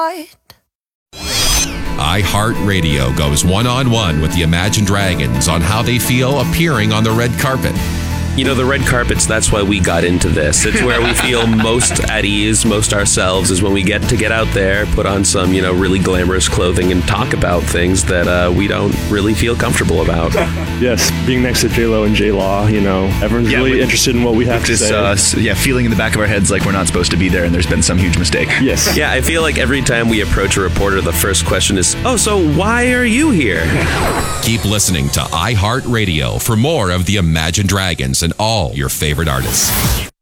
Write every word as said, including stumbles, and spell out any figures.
iHeartRadio goes one-on-one with the Imagine Dragons on how they feel appearing on the red carpet. You know, the red carpets, that's why we got into this. It's where we feel most at ease, most ourselves, is when we get to get out there, put on some, you know, really glamorous clothing and talk about things that uh, we don't really feel comfortable about. Yes, being next to J-Lo and J-Law, you know, everyone's Yeah, really we- interested in what we have to Just, say. uh, s- yeah, feeling in the back of our heads like we're not supposed to be there and there's been some huge mistake. Yes. Yeah, I feel like every time we approach a reporter, the first question is, oh, so why are you here? Keep listening to iHeartRadio for more of the Imagine Dragons and all your favorite artists.